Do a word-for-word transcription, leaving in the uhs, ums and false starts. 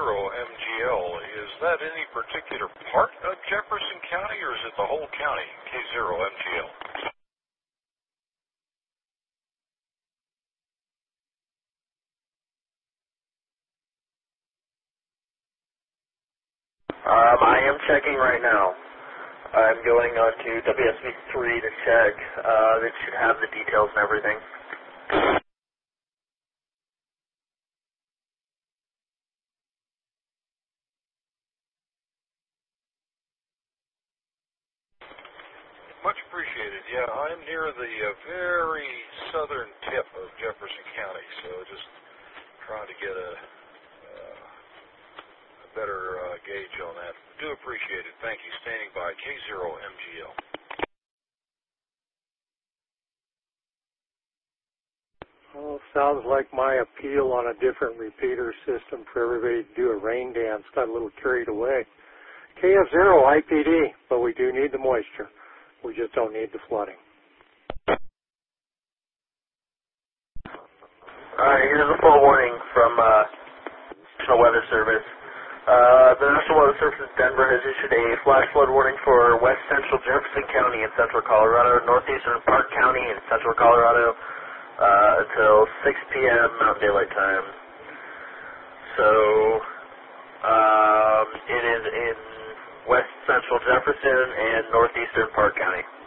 zero M G L. Is that any particular part of Jefferson County, or is it the whole county, K zero M G L? Um, I am checking right now. I'm going on to W S B three to check. Uh, it should have the details and everything. Much appreciated. Yeah, I'm near the uh, very southern tip of Jefferson County, so just trying to get a, uh, a better uh, gauge on that. Do appreciate it. Thank you. Standing by. K zero M G L. Well, sounds like my appeal on a different repeater system for everybody to do a rain dance got a little carried away. K F zero I P D, but we do need the moisture. We just don't need the flooding. Alright, here's a full warning from uh, National Weather Service. Uh, the National Weather Service in Denver has issued a flash flood warning for west central Jefferson County and central Colorado, northeastern Park County and central Colorado uh, until six p m Mountain Daylight Time. So, um, it is in west central Jefferson and northeastern Park County.